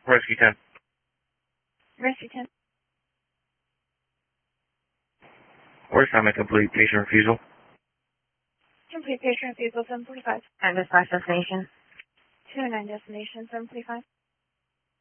Rescue 10. Rescue 10. Where's time and complete patient refusal? Complete patient refusal 745. And dispatch destination. 209 destination 745.